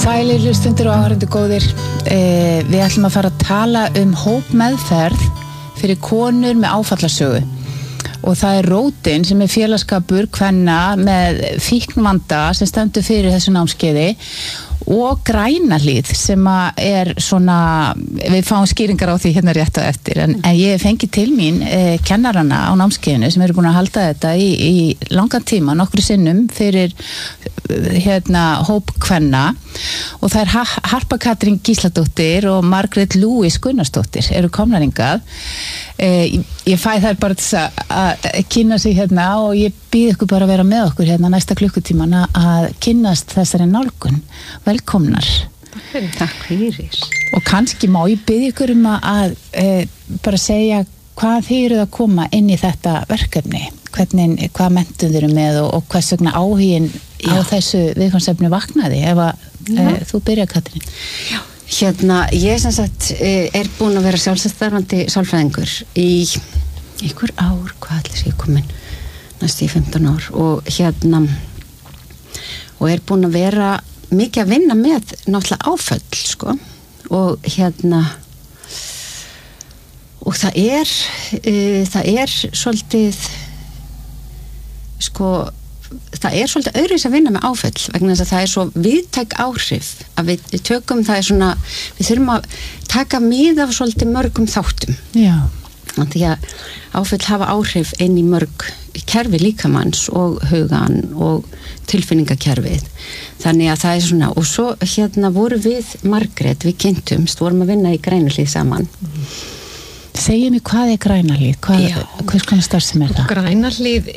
Sælir hlustundur og áhorfendur góðir. Við ætlum að fara að tala hópmeðferð fyrir konur með áfallasögu. Og það Rótin sem félagsskapur kvenna með fíknvanda sem stendur fyrir þessu námskeiði og Grænahlíð sem svona, við fáum skýringar á því hérna rétt á eftir en ég fengi til mín kennarana á námskeiðinu sem eru búin að halda þetta í langan tíma, nokkru sinnum fyrir hóp kvenna og það Harpa Katrín Gísladóttir og Margrét Lúís Gunnarsdóttir eru komnar hingað. Ég fæ þær bara til að kynna sig hérna og ég býð ykkur bara að vera með okkur hérna næsta klukkutíman að kynnast þessari nálgun. Velkomnar. Takk fyrir. Og kannski má ég býð ykkur að bara segja hvað þið eruð að koma inn í þetta verkefni. Hvað menntun þið eru með og hvers vegna áhuginn á þessu viðfangsefni vaknaði ef þú byrjar Katrín. Já. Ég sem sagt búin að vera sjálfstætt sálfræðingur í einhver ár, hvað ætlis ég komin næstu í 15 ár og og búin að vera mikið að vinna með náttúrulega áföll sko og og það svolítið sko það svolítið öðruvísi að vinna með áföll vegna þess að það svo víðtæk áhrif að við tökum það svona við þurfum að taka mið af svolítið mörgum þáttum. Já. Því að áföll hafa áhrif inn í mörg kerfi líkamanns og hugan og tilfinningakerfið. Þannig að það svona og svo voru við Margrét, við kynntumst, vorum að vinna í Grænahlíð saman. Segðu mér hvað Grænahlíð? Hvers konar starfsemi það? Grænahlíð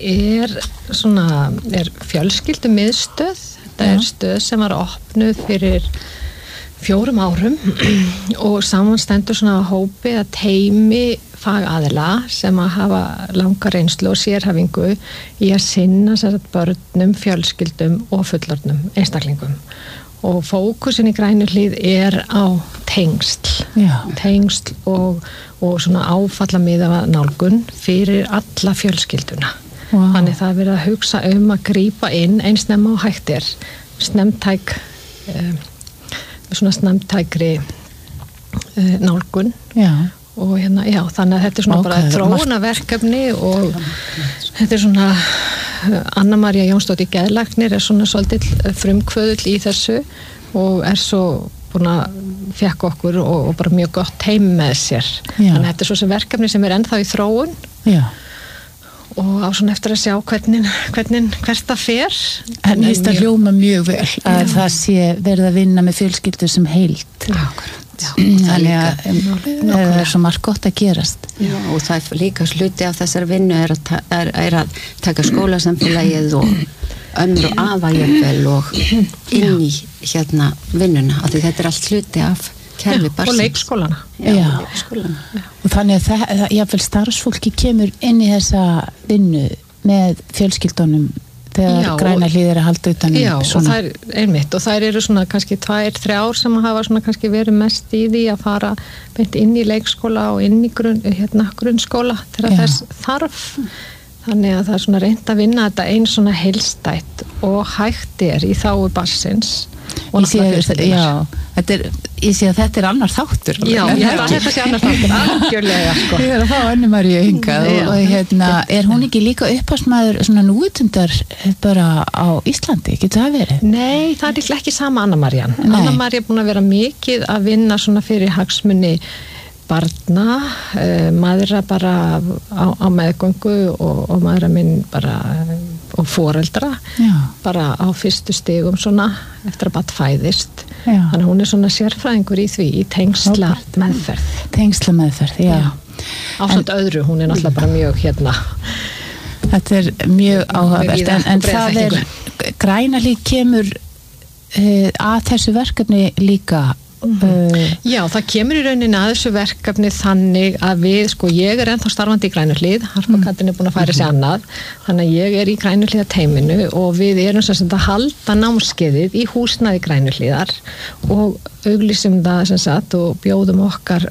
er fjölskyldumiðstöð. Þetta stöð sem var opnuð fyrir 4 árum og samanstendur svona hópi að teymi fagaðila sem að hafa langa reynslu og sérhæfingu í að sinna börnum, fjölskyldum og fullorðnum einstaklingum. Og fókusin í Grænahlíð á tengsl. Já. Tengsl og svona áfallamiðaða nálgun fyrir alla fjölskylduna. Wow. Þannig það verið að hugsa að grípa inn eins snemma og hægt snemmtæk svona snemmtækri nálgun. Já. Og þannig að þetta svona bara þróunarverkefni og þetta svona Anna María Jónsdóttir geðlæknir svona svolítið frumkvöðull í þessu og svo búin að fékk okkur og bara mjög gott teym með sér. Já. Þannig að þetta svo sem verkefni sem ennþá í þróun. Já. Og á svona eftir að sjá hvert það fer. En þetta hljóma mjög vel að það sé verið að vinna með fjölskyldur sem heild. Já. Þannig að það svo margt gott að gerast. Já, og það líka hluti af þessar vinnu að taka skólasamfélagið og ömmur og afa jafnvel og inn í vinnuna af því þetta allt hluti af kerfi barsins. Og leikskólana. Já. Og þannig að jafnvel starfsfólki kemur inn í þessa vinnu með fjölskyldunum þegar Grænahlíð að halda utan svona. Já, og það einmitt og þær eru svona kannski 2-3 ár sem hafa svona kannski verið mest í því að fara beint inn í leikskóla og inn í grunnskóla þegar þess þarf. Þannig að það svona reynt að vinna þetta eins svona heilstætt og hægt í þágu barnsins. Ég sé að þetta annar þáttur. Já, þetta sé annar þáttur, algjörlega sko. Ég að fá Anna María hingað og hún ekki líka upphafsmaður svona núvitundar bara á Íslandi, getur það verið? Nei, það ekki sama Anna María. Anna María búin að vera mikið að vinna svona fyrir hagsmuni barna, maðra bara á meðgöngu og maðra minn bara og foreldra bara á fyrstu stigum svona eftir að barn fæðist. Þannig að hún svona sérfræðingur í því í tengsla meðferð. Tengsla meðferð, já. Ásamt öðru, hún náttúrulega bara mjög Þetta mjög áhugavert en það Grænahlíð kemur að þessu verkefni líka. Já, það kemur í rauninni að þessu verkefni þannig að ég ennþá starfandi í Grænahlíð, Harpa Katrín búin að færa sig annað, þannig að ég í Grænahlíðateyminu og við sem sagt að halda námskeiðið í húsnæði Grænahlíðar og auglýsum það og bjóðum okkar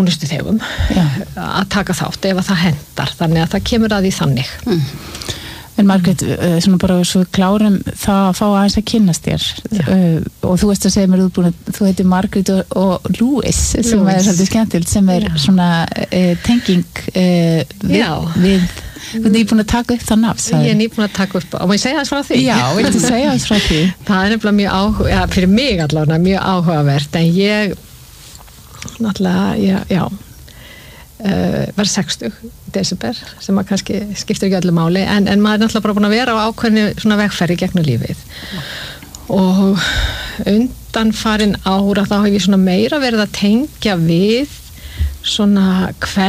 þjónustuþegum að taka þátt ef að það hentar, þannig að það kemur að því þannig. En Margrét, svona bara svo klárum það að fá aðeins að kynnast þér og þú veist að segja mér þú heitir Margrét og Louis sem er svolítið skemmtilt sem er svona tenging við Þú er nýbúin að taka upp það nafn, sagði. Ég er nýbúin að taka upp, og má ég segja þess frá því? Já, viltu segja þess frá því? Það er nefnilega mjög fyrir mig allavega mjög áhugavert, en ég náttúrulega, var 60 í desember, sem að kannski skiptir ekki öllu máli, en maður er náttúrulega bara búin að vera á ákveðinu svona vegferð í gegnum lífið. Og undanfarin ára þá hef ég svona meira verið að tengja við svona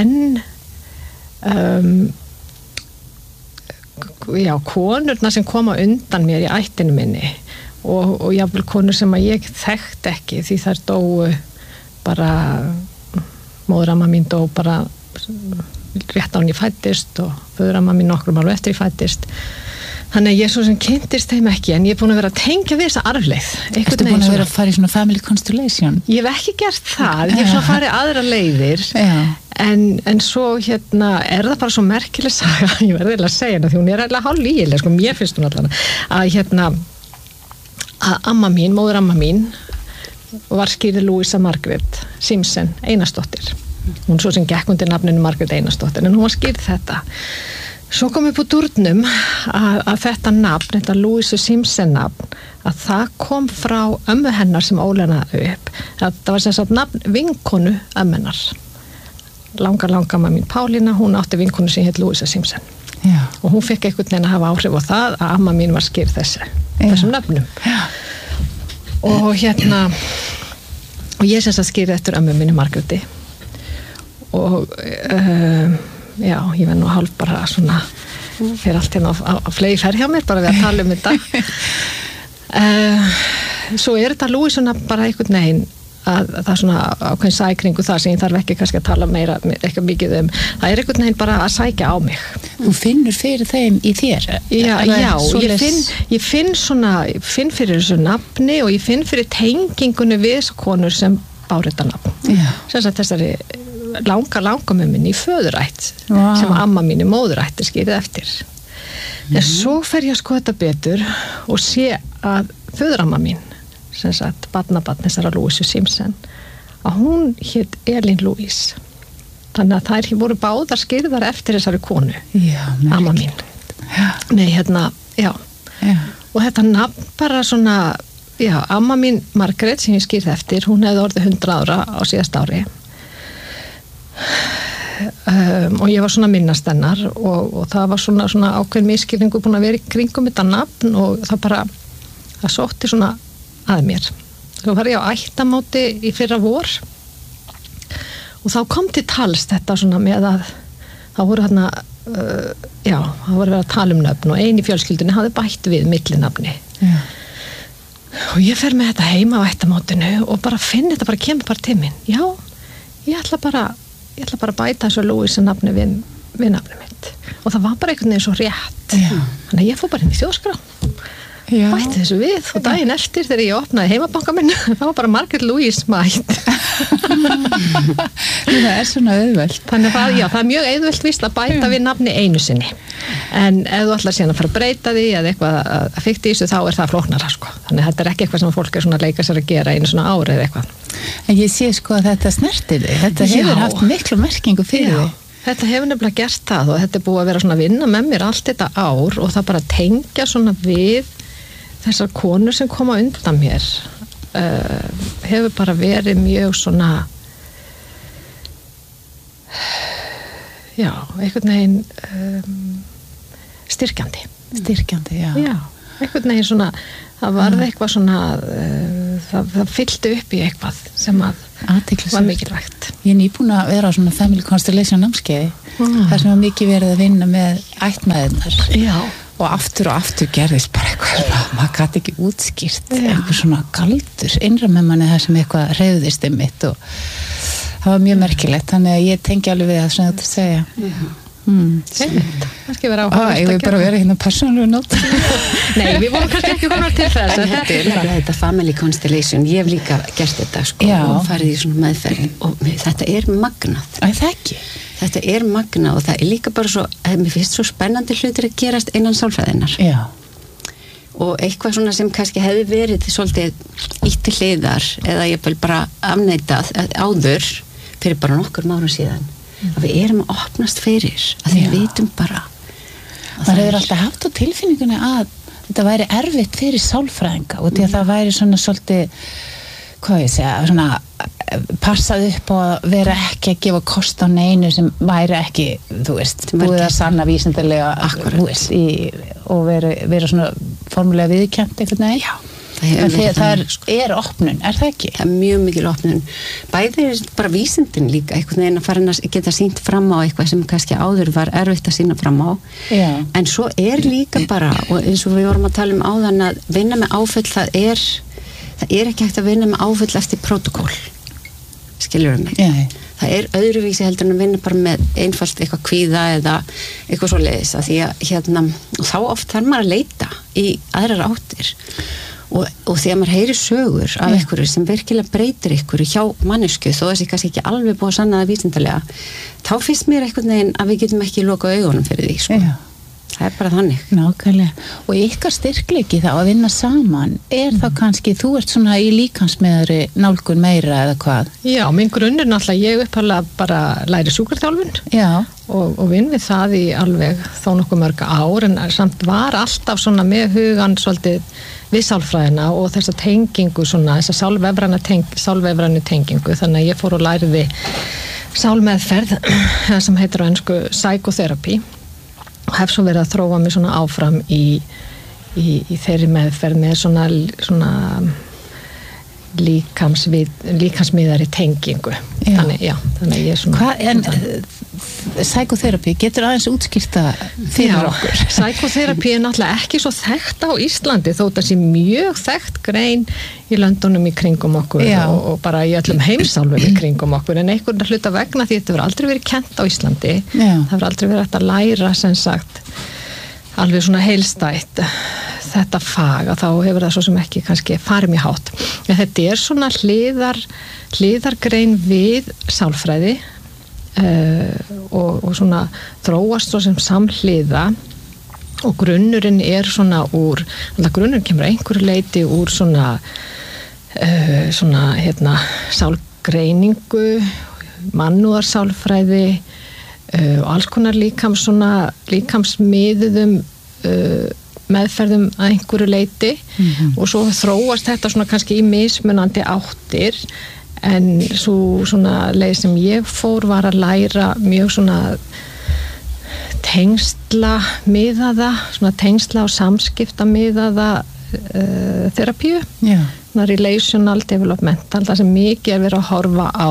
konurna sem koma undan mér í ættinu minni og jafnvel konur sem að ég þekkt ekki því þær dóu bara móðuramma mín dó bara rétt án ég fæddist og föðuramma mín nokkrum árum eftir ég fæddist þannig að ég svo sem kynntist þeim ekki en ég er búin að vera að tengja við þessa arfleið. Ertu búin að vera að fara í svona family constellation? Ég hef ekki gert það, ég hef svona farið aðra leiðir en svo er það bara svo merkileg saga, ég verði að segja hana því hún er eiginlega hálflýgileg, sko, mér finnst hún allan að amma mín, móðuramma mín var skírð Louisa Margaret Simpson Einarsdóttir, hún svo sem gekk undir nafninu Margaret Einarsdóttir en hún var skírð þetta. Svo kom upp úr dúrnum að þetta nafn, þetta Louisa Simpson nafn, að það kom frá ömmu hennar sem óleinaði upp. Það var sem sagt nafn vinkonu ömmunnar. Langamma mín Pálína, hún átti vinkonu sem hét Louisa Simpson. Já. Og hún fekk einhvern veginn að hafa áhrif á það að amma mín var skýrð þessum nafnum. Já. Og og ég sem sagt skýrði eftir ömmu minni Margréti. Og já, ég verð nú hálf bara svona fyrir allt hérna á flegi ferð hjá mér bara við að tala þetta svo þetta Louisuna bara einhvern veginn að það er svona ákveðin sækringu það sem ég þarf ekki kannski að tala meira eitthvað mikið það er einhvern veginn bara að sækja á mig. Þú finnur fyrir þeim í þér? Ég finn fyrir þessu nafni og ég finn fyrir tengingunni við þessu konur sem báru þetta nafn sem sagt þessari langa mömmin í föðurætt sem amma mín í móðurætt skýrið eftir en svo fer ég að skoða þetta betur og sé að föðuramma mín sem sagt barnabarn þessara Louisu Simpson að hún hét Elin Louise þannig að þær voru báðar skýrðar eftir þessari konu amma mín og þetta nafn bara svona amma mín Margrét sem ég skýrði eftir hún hefði orðið 100 ára á síðast ári og ég var svona minnast hennar og það var svona ákveðin misskilningu búin að vera í kringum þetta nafn og það sótti svona að mér. Þá var ég á ættamóti í fyrra vor og þá kom til tals þetta svona með að það voru þarna það voru verið að tala um nöfn og ein í fjölskyldunni hafði bætt við millinafni og ég fer með þetta heima á ættamótinu og bara finn þetta bara kemur bara til mín ég ætla bara að bæta þessu Louisa nafni við nafni mitt og það var bara einhvern veginn svo rétt þannig að ég fór bara inn í þjóðskrá bætti þessu við og daginn eftir þegar ég opnaði heimabanka minn það var bara Margaret Louise mætt það er svona auðvelt þannig að það er mjög auðvelt víst að bæta við nafni einu sinni en ef þú ætlar síðan að fara að breyta því eða eitthvað að fikta í þessu þá er það flóknara sko. Þannig að þetta er ekki eitthvað sem fólk er svona að leika sér að gera einu svona ári eða eitthvað en ég sé sko að þetta snertir þig þetta hefur haft miklu merkingu fyrir þig þetta hefur nefnilega gert það og þetta er búið að vera svona að vinna með mér allt þetta ár og það bara tengja svona við þessar konur sem koma undan mér hefur bara verið mjög svona einhvern veginn styrkjandi, einhvern veginn svona það var eitthvað svona það fyllti upp í eitthvað sem að var mikilvægt. Ég er nýbúin að vera á svona family constellation námskeiði þar sem var mikið verið að vinna með ættmæðurnar og aftur gerðist bara eitthvað maður gæti ekki útskýrt eitthvað svona galdur innra með manni þar sem eitthvað hreyfðist mitt og það var mjög merkilegt þannig að ég tengi alveg við það sem þú ert að segja kannski vera áhugavert Ég vil bara vera hérna persónulegu nót. Nei, við vorum kannski ekki konar til þess en þetta family constellation, ég hef líka gert þetta sko, og farið í svona meðferð og þetta magnað. Það ekki. Þetta magnað og það líka bara svo, mér finnst svo spennandi hlutir að gerast innan sálfræðinnar. Já. Og eitthvað svona sem kannski hefði verið svolítið ítt til hliðar eða ég vil bara afneitað áður fyrir bara nokkur árum síðan að við erum að opnast fyrir að við vitum bara að maður hefur alltaf haft á tilfinningunni að þetta væri erfitt fyrir sálfræðinga og því að það væri svona svolítið hvað ég segja, svona passað upp á að vera ekki að gefa kost á neinu sem væri ekki, þú veist, búið að sanna vísindarlega, þú veist, og vera svona formulega viðurkennt einhvern veginn. Já. Það opnun, það ekki? Það mjög mikil opnun. Bæði bara vísindin líka, einhvern veginn að fara að geta sýnt fram á eitthvað sem kannski áður var erfitt að sýna fram á. Já. En svo líka bara, og eins og við vorum að tala áðan að vinna með áföll, það ekki hægt að vinna með áföll eftir prótokól. Skilurðu mig? Já. Það öðruvísi heldur en að vinna bara með einfalt eitthvað kvíða eða eitthvað svoleiðis að því að og þá oft þarf maður að leita í aðrar áttir og þegar maður heyrir sögur af einhverju sem virkilega breytir einhverju hjá mannesku þó þessi kannski ekki alveg búið að sanna það vísindalega þá finnst mér einhvern veginn að við getum ekki lokað augunum fyrir því sko. Já. Það bara þannig. Nákvæmlega. Og ykkar styrkleiki þá að vinna saman þá kannski, þú ert svona í líkansmiðari nálgun meira eða hvað? Já, minn grunnur náttúrulega ég upphaflega bara læri sjúkraþjálfun og vinn við það í alveg þó nokkuð mörg ár en samt var alltaf svona með hugan svolítið við sálfræðina og þessa tengingu svona, þessa sálvefrænu tengingu þannig að ég fór og læriði sálmeðferð sem heitir á ensku psychotherapy og hef svo verið að þróa mig svona áfram í þeirri meðferð með svona líkamsmiðari tengingu. Þannig ég er svona... Psychotherapy, getur aðeins útskýrta fyrir okkur? Psychotherapy náttúrulega ekki svo þekkt á Íslandi þó það sé mjög þekkt grein í löndunum í kringum okkur og bara í öllum heimsálfum í kringum okkur en einhvern hluta vegna því þetta verður aldrei verið kennt á Íslandi það verður aldrei verið hægt að læra sem sagt alveg svona heilstætt þetta fag að þá hefur það svo sem ekki kannski farið mjög hátt en þetta svona hliðargrein við sálfræði og svona þróast svo sem samhliða og grunnurinn svona grunnurinn kemur einhverju leiti úr svona sálgreiningu mannúðarsálfræði og alls konar líkamsmiðuðum meðferðum að einhverju leiti og svo þróast þetta svona kannski í mismunandi áttir en svo svona leið sem ég fór var að læra mjög svona tengsla og samskipta miðaða terapíu relational developmental það sem mikið verið að horfa á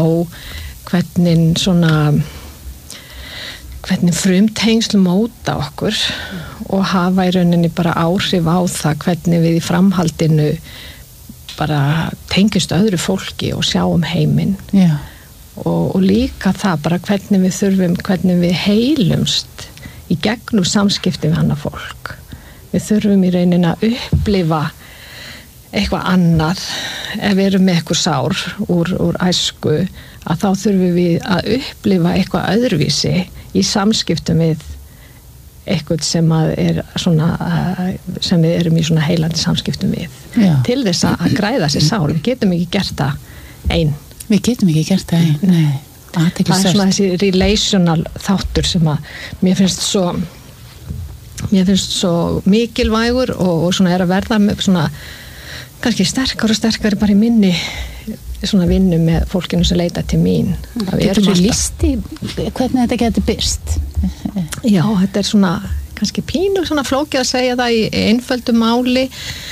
hvernig frumtengsl móta okkur og hafa í rauninni bara áhrif á það hvernig við í framhaldinu bara tengjumst öðru fólki og sjáum heiminn og líka það bara hvernig við heilumst í gegnum samskipti við annað fólk við þurfum í rauninni að upplifa eitthvað annað ef við erum með eitthvað sár úr æsku að þá þurfum við að upplifa eitthvað öðruvísi í samskiptum við eitthvað sem við erum í svona heilandi samskiptum við til þess að græða sér sál við getum ekki gert það einn Nei. Það svona þessi relational þáttur sem að mér finnst svo mikilvægur og svona að verða með svona kannski sterkar og sterkari bara í minni svona vinnu með fólkinu sem leita til mín Getur þú listi hvernig þetta getur birst? Já, þetta svona kannski pínu svona flókið að segja það í einföldu máli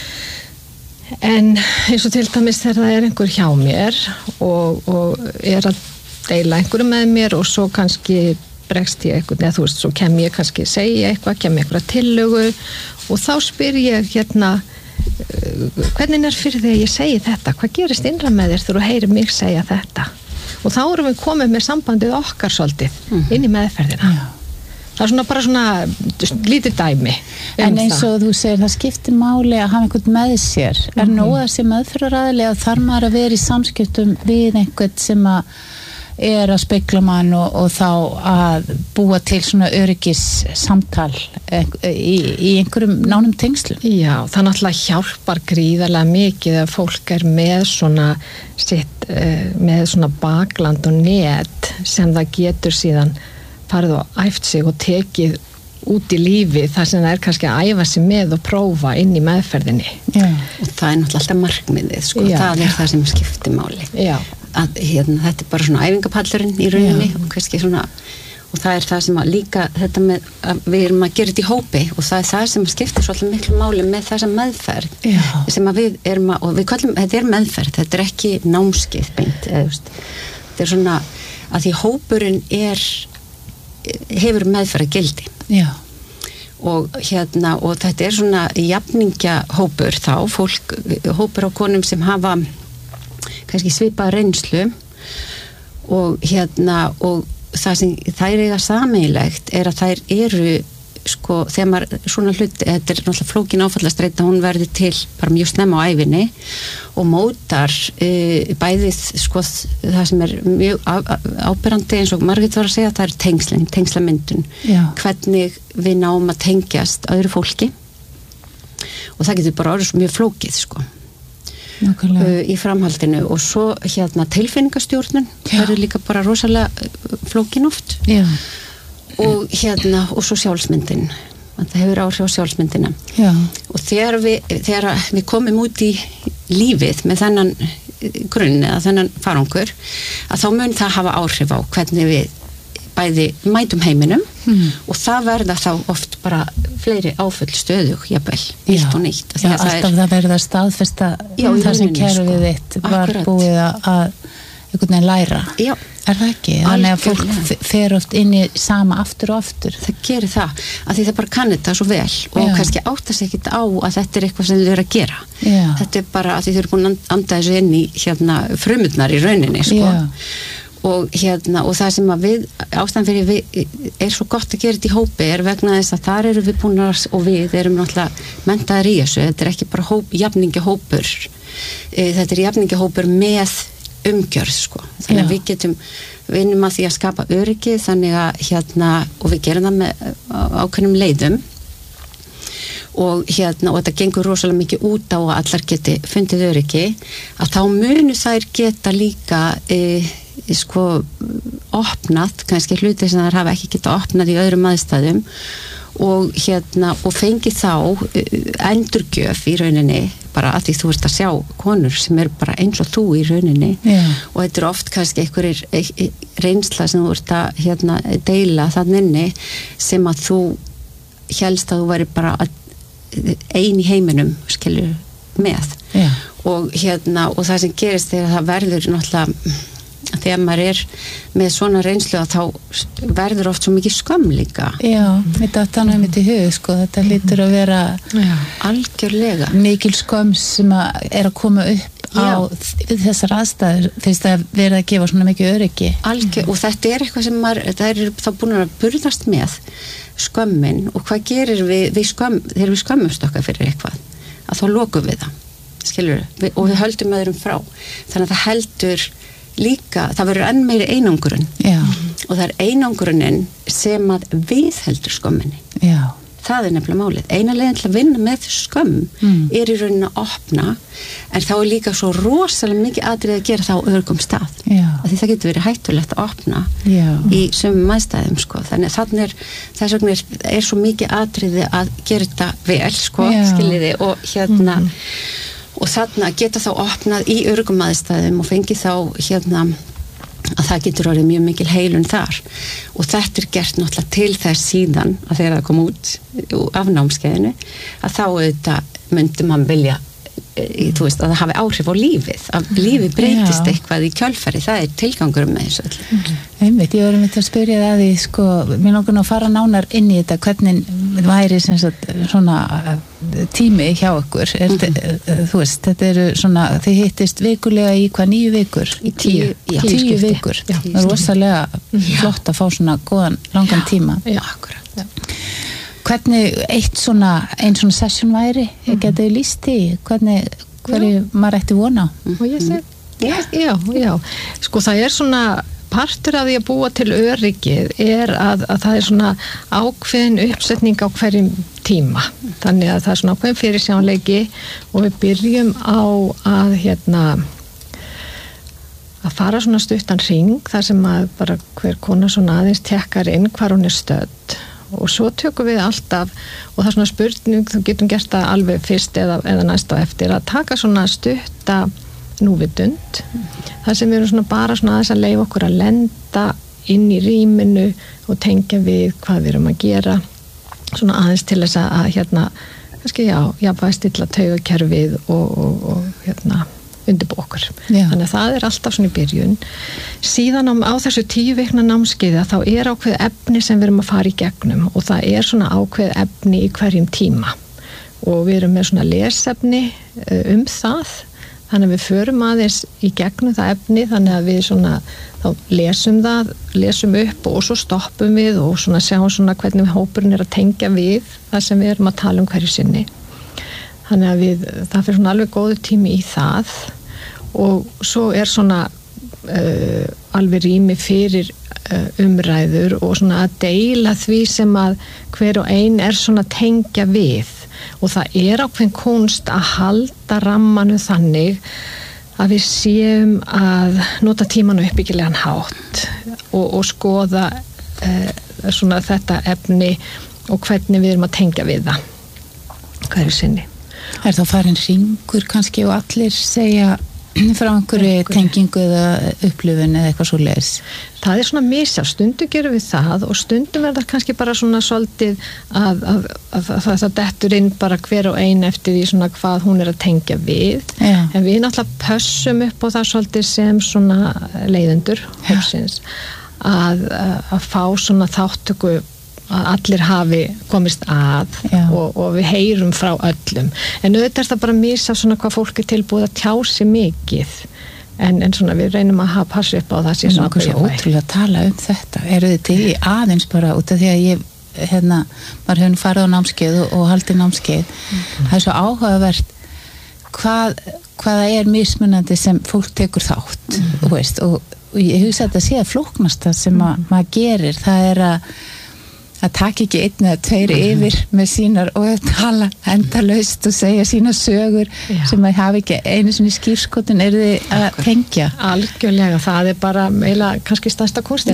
en eins og til dæmis þegar það einhver hjá mér og að deila einhverju með mér og svo kannski bregst ég eitthvað, eða þú veist, svo kem ég kannski segja eitthvað, kem ég eitthvað tillögu og þá spyr ég hvernig fyrir því að ég segi þetta hvað gerist innra með þér þegar þú heyrir mig segja þetta og þá erum við komið með sambandið okkar svolítið inn í meðferðina þá það svona bara svona lítið dæmi en eins og þú segir, það skiptir máli að hafa einhvern með sér nóg að sé meðferðaraðili og þarf maður að vera í samskiptum við einhvern sem að að spegla mann og þá að búa til svona öryggis samtal í einhverjum nánum tengslum. Já, það náttúrulega hjálpar gríðarlega mikið að fólk með svona sitt, með svona bakland og net sem það getur síðan farið og æft sig og tekið út í lífi þar sem það kannski að æfa sig með og prófa inn í meðferðinni. Já. Og það alltaf markmiðið, sko. Það það sem skiptir máli. Já. Að þetta bara svona æfingapallurinn í rauninni og kannski svona og það það sem að líka þetta með að við erum að gera þetta í hópi og það það sem skiptir svolítið miklu máli með þessa meðferð sem að við erum að og við kallum, þetta meðferð, þetta ekki námskeið beint, þetta svona að því hópurinn hefur meðferðargildi. Já. Og og þetta svona jafningjahópur þá, hópur á konum sem hafa kannski svipað reynslu og og það sem þær eiga sameiginlegt að þær eru sko, þegar maður svona hlut þetta náttúrulega flókin áfallastreita, hún verður til bara mjög snemma á ævinni og mótar bæðið sko það sem mjög áberandi eins og Margrét var að segja, það tengslamyndun. Já. Hvernig við náum að tengjast öðru fólki og það getur bara orðið mjög flókið sko. Í framhaldinu og svo tilfinningastjórnun það líka bara rosalega flókin oft. Já. Og og svo sjálfsmyndin það hefur áhrif á sjálfsmyndina. Já. Og þegar við komum út í lífið með þennan grunn eða þennan farangur að þá mun það hafa áhrif á hvernig við bæði mætum heiminum og það verða þá oft bara fleiri áföll stöðug jafnvel, nýtt og nýtt. Já, alltaf það verða staðfesta það sem kerfið þitt var búið að einhvern veginn læra. Já. Það ekki? Þannig að fólk fer oft inn í sama aftur og aftur. Það gerir það, að því það bara kann þetta svo vel og kannski átta sig ekkert á að þetta eitthvað sem þau eru að gera. Já. Þetta bara að þau eru búin að anda þessu inn í frumurnar í rauninni, sko. Já. Og og það sem að við ástæðan fyrir við svo gott að gera þetta í hópi vegna þess að þar eru við búin og við erum náttúrulega menntaðir í þessu, þetta ekki bara jafningjahópur þetta jafningjahópur með umgjörð sko, þannig að við vinnum að því að skapa öryggi þannig að og við gerum það með ákveðnum leiðum og og þetta gengur rosalega mikið út á að allar geti fundið öryggi að þá munu þær geta líka sko opnað, kannski hluti sem þær hafa ekki geta opnað í öðrum aðstæðum og og fengi þá endurgjöf í rauninni bara að því þú ert að sjá konur sem eru bara eins og þú í rauninni. Já. Og þetta oft kannski einhverjir reynsla sem þú ert að deila þannig inni sem að þú hélst að þú væri bara ein í heiminum skilur með. Já. Og og það sem gerist þegar það verður náttúrulega þegar maður með svona reynslu að þá verður oft svo mikið skömm líka. Já, þetta þannig mitt í hug sko, þetta lítur að vera algjörlega mikil skömm sem að koma upp á þessar aðstæður fyrst að vera að gefa svona mikið öryggi. Og þetta eitthvað sem það eru þá búin að burðast með skömmin og hvað gerir við skömm þegar við skömmumst okkar fyrir eitthvað að þá lokum við það, skilur og við höldum öðrum frá, þannig að það heldur líka, það verður enn meiri einangrun. Já. Og það einangrunin sem að viðheldur skömminni. Já. Það nefnilega málið. Eina leiðin til að vinna með skömm í rauninni að opna en þá líka svo rosalega mikið atriði að gera það á öðrum stað. Já. Því það getur verið hættulegt að opna í sömum aðstæðum sko. Þannig að þannig þess vegna svo mikið atriði að gera þetta vel sko, skiljiði og og þarna geta þá opnað í öruggum aðstæðum og fengi þá að það getur orðið mjög mikil heilun þar og þetta gert náttúrulega til þess síðan að þegar það kom út af námskeiðinu að þá auðvitað myndi mann vilja þú veist að það hafi áhrif á lífið að lífið breytist eitthvað í kjölfari, það tilgangur með þessu öll. Einmitt, ég var að spyrja það að því sko, mér langar að fara nánar inn í þetta hvernig væri sem sagt svona tími hjá ykkur þú veist, þetta eru svona þið hittist vikulega í hvað 9 vikur? Í 10 vikur það er rosalega flott að fá svona góðan, langan tíma akkurat hvernig ein svona session væri getið þið lýst því hverju maður ætti vona og ég segi já, sko það er svona partur af því að búa til öryggið að það er svona ákveðin uppsetning á hverjum tíma þannig að það er svona ákveðin fyrirsjáanleiki og við byrjum á að fara svona stuttan hring þar sem að bara hver kona svona aðeins tekkar inn hvar hún er stödd og svo tökum við alltaf og það er svona spurning, þú getum gert það alveg fyrst eða næst á eftir að taka svona stutta núvitund þar sem við erum svona bara svona aðeins að leyfa okkur að lenda inn í rýminu og tengja við hvað við erum að gera svona aðeins til þess að kannski jafnvæg stilla taugakerfið og undirbúa okkur. Þannig að það er alltaf svona í byrjun. Síðan á þessu 10 vikna námskeiða þá er ákveð efni sem við erum að fara í gegnum og það er svona ákveð efni í hverjum tíma og við erum með svona lesefni það þannig að við förum aðeins í gegnum það efni þannig að við svona þá lesum upp og svo stoppum við og svona sjáum svona hvernig hópurinn er að tengja við það sem við erum að tala hverju sinni þannig að það fyrir svona alveg góður tími í það og svo er svona alveg rými fyrir umræður og svona að deila því sem að hver og ein er svona að tengja við og það er ákveðin kunst að halda rammanu þannig að við séum að nota tímanu uppbyggilegan hátt og skoða svona þetta efni og hvernig við erum að tengja við það hverju sinni. Er þá farin hringur kannski og allir segja frá einhverju tengingu eða upplifun eða eitthvað svo leis? Það er svona misjafnt, stundum gerum við það og stundum er það kannski bara svona svolítið að það dettur inn bara hver og ein eftir því svona hvað hún er að tengja við en við náttúrulega pössum upp á það svolítið sem svona leiðendur hópsins að fá svona þáttöku að allir hafi komist að og við heyrum frá öllum en auðvitað er það bara misjafnt svona hvað fólk er tilbúið að tjá sig mikið en svona við reynum að passa upp á það sem svona svo ótrúlega að tala þetta eru þið til í aðeins bara út af því að ég maður hefur farið á námskeið og haldið námskeið það er svo áhugavert hvaða er mismunandi sem fólk tekur þátt veist, og ég hugsa að þetta sé að flóknasta sem maður gerir það er að taka ekki 1 eða 2 yfir með sínar og tala endalaust og segja sína sögur sem að hafa ekki einu sinni skírskotun eru þið að tengja? Algjörlega, það er bara eiginlega kannski stærsta kúnstin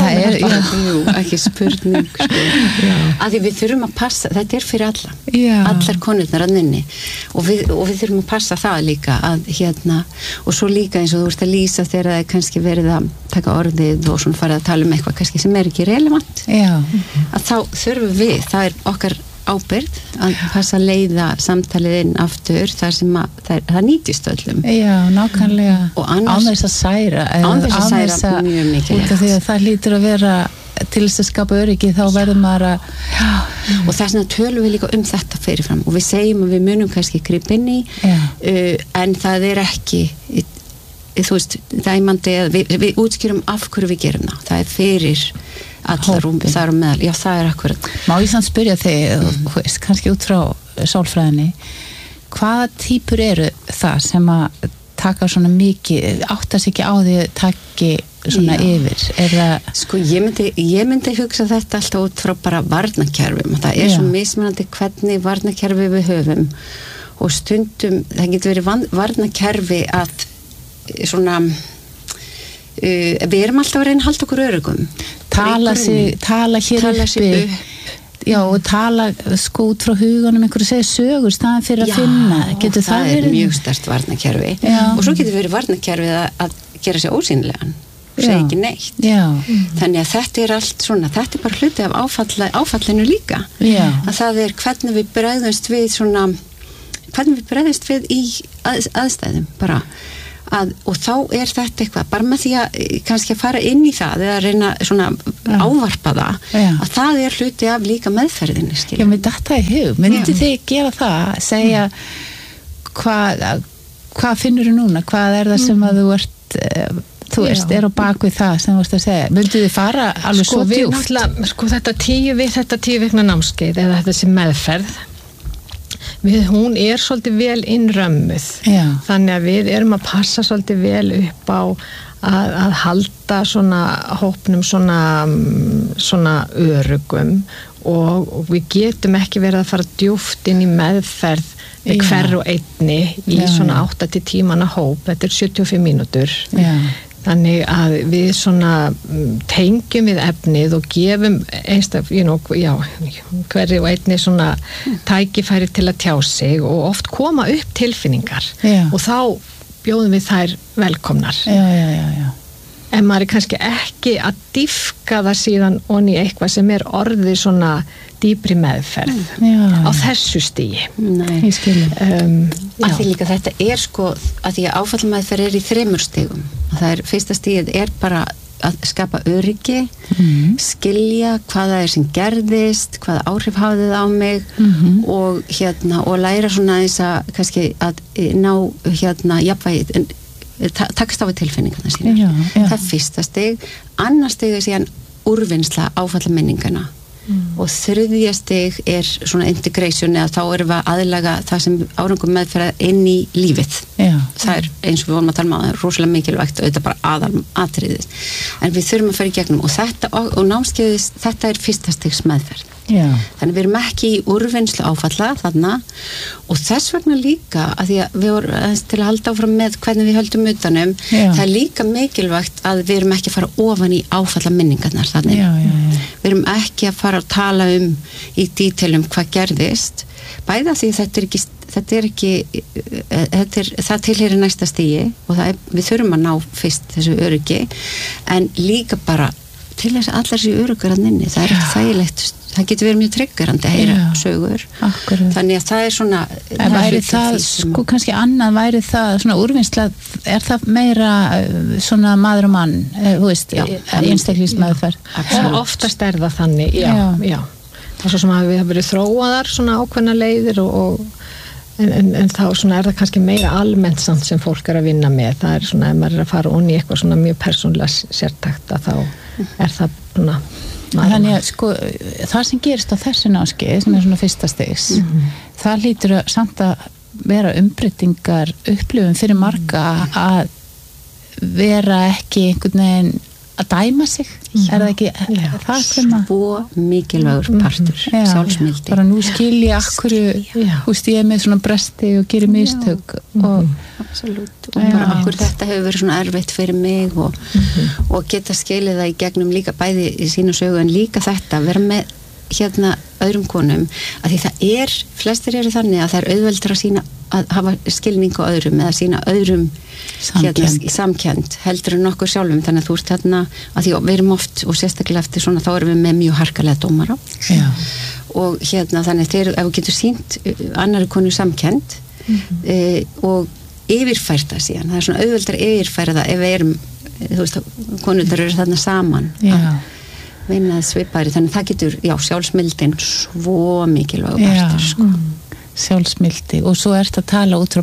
ekki spurning að því við þurfum að passa þetta er fyrir allar konurnar að nynni og við þurfum að passa það líka að og svo líka eins og þú ert að lýsa þegar það er kannski verið að taka orðið og svona farið að tala eitthvað kannski sem er ekki relevant að þá þurfum við, það er okkar ábyrgð að passa að leiða samtalið inn aftur þar sem það nýtist öllum. Já, nákvæmlega án þess að særa mjög mikilvægt. Því að það hlýtur að vera til þess að skapa öryggi þá verður maður að og þess vegna tölum við líka þetta fyrirfram og við segjum að við munum kannski grípa inn í en það er ekki þú veist, dæmandi að við útskýrum af hverju við gerum það er fyrir allar þar og meðal, já það er akkurat. Má ég þann spyrja þig, kannski út frá sálfræðinni, hvaða týpur eru það sem að taka svona mikið, áttast ekki á því að taki svona yfir? Er það... Sko ég myndi hugsa þetta alltaf út frá bara varnarkerfum og það er svo mismunandi hvernig varnarkerfi við höfum og stundum, það getur verið varnarkerfi að svona við erum alltaf að reyna að halda okkur öruggum tala hér uppi já og tala sko út frá huganum einhverju segja sögur staðan fyrir að finna getur það er mjög sterkt varnarkerfi og svo getur verið varnarkerfi að gera sér ósýnilegan segja ekki neitt þannig að þetta er allt svona þetta er bara hluti af áfallinu líka að það er hvernig við bregðumst við svona hvernig við bregðumst við í aðstæðum bara og þá þetta eitthvað, bara með því að kannski að fara inn í það eða reyna svona ávarpa það, að það hluti af líka meðferðinni, skilja. Já, með þetta í hug, myndi þið gera það, segja hvað finnur þú núna, hvað það sem að þú ert þú veist, á bak við það sem þú veist að segja, myndu þið fara alveg svo djúpt? Þetta 10 vikna námskeið eða þetta sem meðferð hún svolítið vel innrömmuð, þannig að við erum að passa svolítið vel upp á að halda svona hópnum svona örugum og við getum ekki verið að fara djúpt inn í meðferð með hver og einni í svona 8-10 manna hóp, þetta 75 mínútur. Þannig að við svona tengjum við efnið og gefum hverri og einni svona tækifæri til að tjá sig og oft koma upp tilfinningar og þá bjóðum við þær velkomnar. En maður kannski ekki að dýfka það síðan onni eitthvað sem orðið svona dýpri meðferð á þessu stigi. Nei, ég skilja. Að því líka þetta sko, að því að áfallmeðferð í 3 stigum. Það fyrsta stigið bara að skapa öryggi, skilja hvað það sem gerðist, hvaða áhrif hafði það á mig og læra svona eins að kannski að ná jafnvægi, takast á við tilfinningarna sínar. Það fyrsta stig. Annars stig síðan úrvinnsla áfallaminningana. Og 3. stig svona integration, eða þá erum við að aðlaga það sem árangur meðferð inn í lífið. Það eins og við vorum að tala um það rosalega mikilvægt og þetta bara aðalatriðið. En við þurfum að fara í gegnum og þetta og námskeiðis, þetta 1. stigs meðferð. Þannig við erum ekki í úrvinnslu áfalla þarna og þess vegna líka að því að við vorum til að halda áfram með hvernig við höldum utanum, það líka mikilvægt að við erum ekki að fara ofan í áfalla minningarnar þannig. Við erum ekki að fara að tala í dítelum hvað gerðist, bæði að því það tilheyrir næsta stigi og við þurfum að ná fyrst þessu öryggi, en líka bara til þess að allar þessi öryggur að nynni, það ekki þægilegt, það getur verið mjög tryggjandi að heyra sögur. Akkurat. Þannig að það svona væri það, sko kannski annað væri það svona úrvinnsla, það meira svona maður og mann, þú veist, einstaklingsmeðferð. Oftast það þannig, já. Það svo sem að við hafa verið þróaðar svona ákveðna leiðir en þá svona það kannski meira almennt samt sem fólk að vinna með. Það svona, ef maður að fara onni í eitthvað svona mjög persónulega sértækt að þá það svona þannig að sko það sem gerist á þessu námskeið sem svona fyrsta stigs það hlýtur samt að vera umbreytingar upplifun fyrir marga að vera ekki einhvern veginn að dæma sig, það ekki það sem að svo mikilvægur partur, sjálfsmildi bara nú skilja ég með svona bresti og gerir mistök og absolutt, og bara okkur þetta hefur verið svona erfitt fyrir mig og geta skilið það í gegnum líka bæði í sínu sögu en líka þetta, vera með öðrum konum, að því það flestir eru þannig að það auðveldra að hafa skilning á öðrum eða sína öðrum samkennd heldur en okkur sjálfum, þannig að þú ert að því við erum oft og sérstaklega eftir svona þá erum við með mjög harkalega dómara og þannig að ef við getum sýnt annari konu samkennd og yfirfært það síðan, það svona auðveldra yfirfæra það ef við erum, þú veist, konundar eru þarna saman vinnað svipari, þannig að það getur sjálfsmildin svo mikilvæg partur sko. Sjálfsmildi og svo ert að tala út frá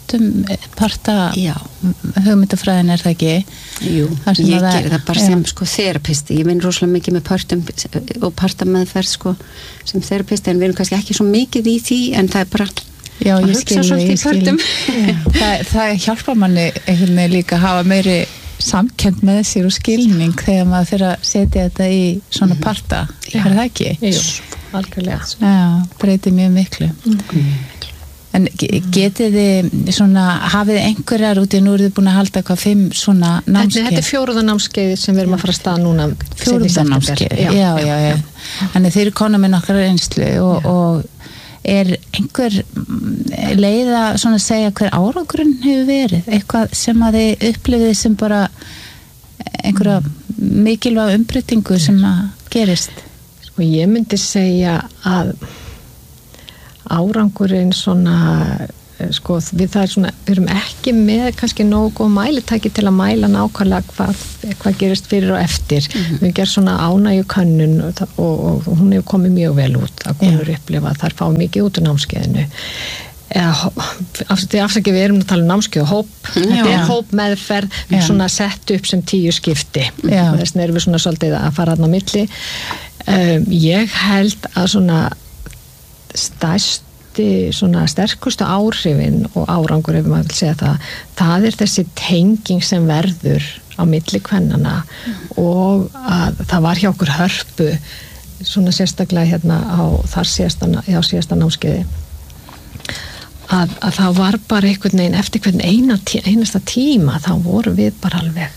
parta hugmyndafræðin það ekki? Jú, ég gerir það bara sem sko þerapisti, ég vinn rosalega mikið með partum og partameðferð sko sem þerapisti, en við erum kannski ekki svo mikið í því, en það bara að hugsa svolítið í partum það hjálpar manni einhvern veginn líka að hafa meiri samkennd með sér og skilning þegar maður fyrir að setja þetta í svona parta, það ekki? Jú, algjörlega. Breytir mjög miklu. En getið þið svona, hafið einhverjar úti, nú eru þið búin að halda 5 svona námskeið? Þetta 4. námskeið sem við erum að fara að staða núna. 4. námskeið, já. Þannig þeir eru konar með nokkra reynslu og einhver leið að svona segja hver árangurinn hefur verið, eitthvað sem að þið upplifið sem bara einhverja mikilvæg umbreytingu sem að gerist? Sko ég myndi segja að árangurinn svona sko, við erum ekki með kannski nógu mælitæki til að mæla nákvæmlega hvað gerist fyrir og eftir. Við gerum svona ánægju könnun og hún hefur komið mjög vel út að konur upplifa að þær fá mikið út úr námskeiðinu. Afsakið, við erum að tala um námskeið og hóp. Þetta hóp meðferð, við svona sett upp sem 10 skipti og þess vegna erum við svona svolítið að fara þarna á milli. Ég held að svona svona sterkustu áhrifin og árangur, ef maður vil segja það þessi tenging sem verður á milli kvennana og að það var hjá okkur Hörpu svona sérstaklega hérna á síðasta námskeiði að það var bara einhvern veginn eftir hvern einasta tíma þá vorum við bara alveg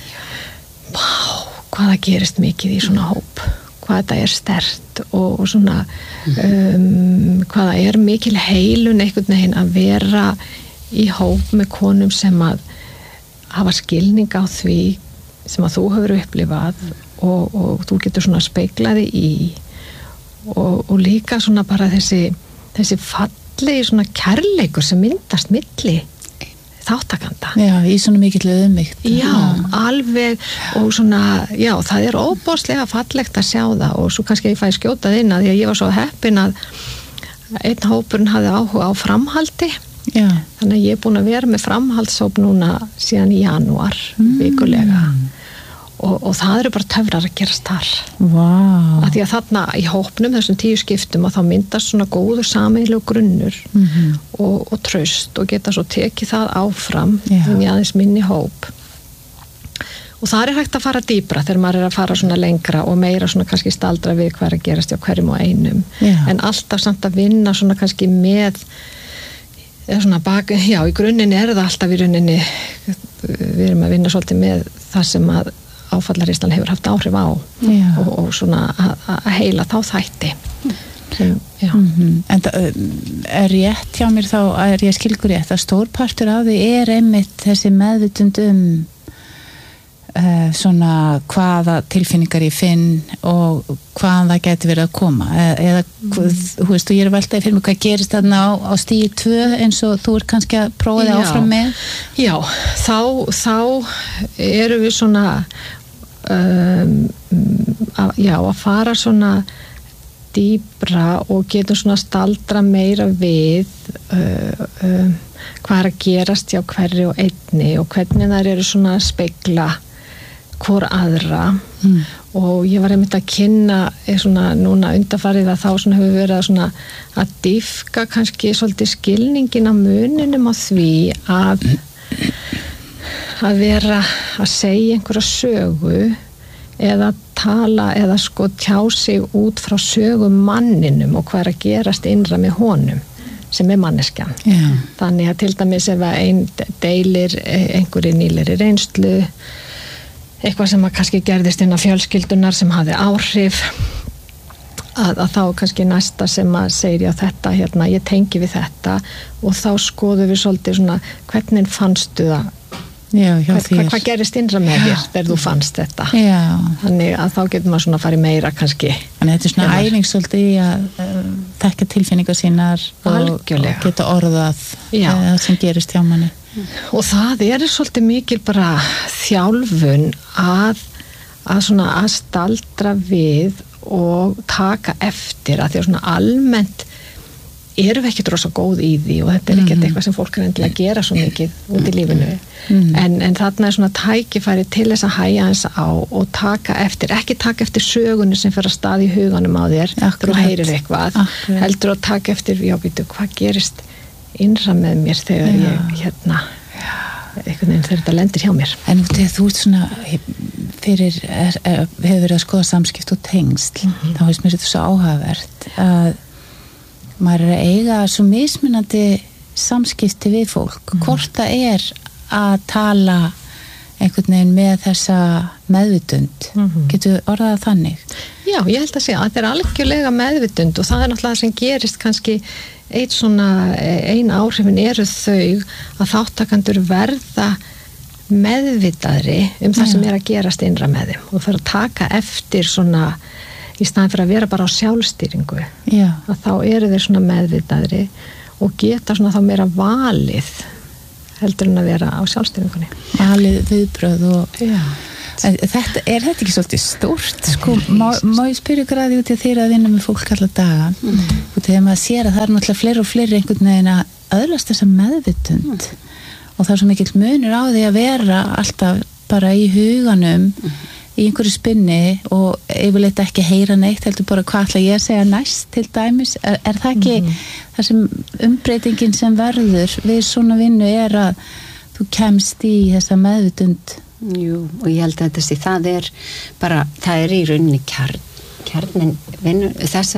hvaða gerist mikið í svona hóp, hvað þetta sterkt og svona hvaða mikil heilun einhvern veginn að vera í hóp með konum sem að hafa skilning á því sem að þú hefur upplifað og þú getur svona speglaði í og líka svona bara þessi fallegi svona kærleikur sem myndast milli þáttakanda. Já, í svona mikill auðmýkt. Já, alveg og svona, já, það er óbóðslega fallegt að sjá það og svo kannski ég fæ skjótað inn að því að ég var svo heppin að einn hópurinn hafði áhuga á framhaldi. Já. Þannig að ég er búin að vera með framhaldshóp núna síðan í janúar vikulega og það eru bara töfrar að gerast þar. Wow. Að því að þarna í hópnum, þessum 10 skiptum að þá myndast svona góður sameiginlegur grunnur og traust og geta svo tekið það áfram í aðeins minni hóp. Og það er hægt að fara dýpra þegar maður er að fara svona lengra og meira svona kannski staldra við hvað er að gerast hjá hverjum og einum. En alltaf samt að vinna svona kannski með svona í grunninn er það alltaf í rauninni við erum að vinna svolítið með það sem að áfallaristan hefur haft áhrif á og svona að heila þá þætti. En er rétt hjá mér þá, er ég skilgur rétt að stórpartur af því er einmitt þessi meðvitund svona hvaða tilfinningar ég finn og hvaðan það geti verið að koma eða þú veist, og ég er veltaði fyrir mig hvað gerist þarna á stíi 2 eins og þú er kannski að prófa þig áfram með. Já, þá erum við svona að fara svona dýpra og getum svona staldra meira við hvað er að gerast hjá hverri og einni og hvernig þær eru svona að spegla hvor aðra og ég var einmitt að kynna svona núna undanfarið að þá svona hefur verið svona að dýfka kannski svolítið skilningin á muninum á því að vera að segja einhverja sögu eða tala eða sko tjá sig út frá sögum manninum og hvað er að gerast innra með honum sem er manneskjan. Þannig að til dæmis ef að einn deilir einhverju nýlegri reynslu eitthvað sem að kannski gerðist innan fjölskyldunar sem hafði áhrif að þá kannski næsta sem að segir já þetta hérna, ég tengi við þetta og þá skoðum við svolítið svona hvernig fannstu það hvað gerist innra með þér þegar þú fannst þetta þannig að þá getur maður svona að fara meira kannski. Þannig þetta er svona æfing svolítið í að þekka tilfinningar sínar og geta orðað það sem gerist hjá manni. Og það er svolítið mikil bara þjálfun að svona að staldra við og taka eftir að því að svona almennt erum við ekkert rosa góð í því og þetta er ekkert eitthvað sem fólk er endilega að gera svo mikið út í lífinu en þarna er svona tækifæri til þess að hæja eins á og taka eftir, ekki taka eftir sögunni sem fer að stað í huganum á þér þegar þú heyrir eitthvað, heldur að taka eftir hvað gerist innra með mér þegar ég einhvern veginn þegar þetta lendir hjá mér. En þegar þú ert svona hefur verið að skoða samskipt og tengsl þá veist mér þetta svo áhugavert að maður er að eiga svo mismunandi samskipti við fólk hvort það er að tala einhvern veginn með þessa meðvitund getur orðað þannig? Já, ég held að segja að þetta er algjörlega meðvitund og það er náttúrulega sem gerist kannski ein áhrifin eru þau að þáttakendur verða meðvitaðri það sem er að gerast innra með þeim og fyrir að taka eftir svona í staðin fyrir að vera bara á sjálfstýringu að þá eru þeir svona meðvitaðri og geta svona þá meira valið heldur en að vera á sjálfstýringunni. Valið viðbröð og þetta ekki svolítið stórt sko, má ég spyrja ykkur að því út í þeirra að vinna með fólk alla daga og þegar maður sér að það náttúrulega fleiri og fleiri einhvern veginn að öðlast þessa meðvitund og það svo mikill munur á því að vera alltaf bara í huganum í einhverju spinni og yfirleitt ekki heyra neitt, heldur bara hvað ætla ég að segja næst til dæmis, er það ekki það sem umbreytingin sem verður við svona vinnu er að þú kemst í þessa meðvitund? Jú, og ég held að það er í rauninni kjarnin vinnu þess